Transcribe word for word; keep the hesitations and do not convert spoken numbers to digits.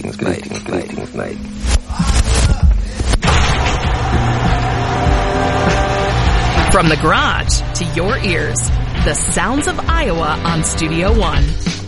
greetings, greetings, greetings, mate. From the garage to your ears, the sounds of Iowa on Studio One.